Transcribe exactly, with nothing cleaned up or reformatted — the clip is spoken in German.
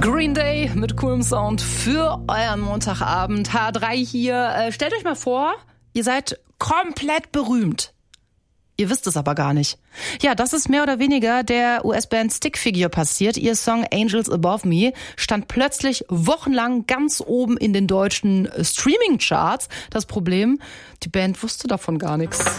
Green Day mit coolem Sound für euren Montagabend. H drei hier. Äh, stellt euch mal vor, ihr seid komplett berühmt. Ihr wisst es aber gar nicht. Ja, das ist mehr oder weniger der U S-Band Stickfigure passiert. Ihr Song Angels Above Me stand plötzlich wochenlang ganz oben in den deutschen Streaming-Charts. Das Problem, die Band wusste davon gar nichts.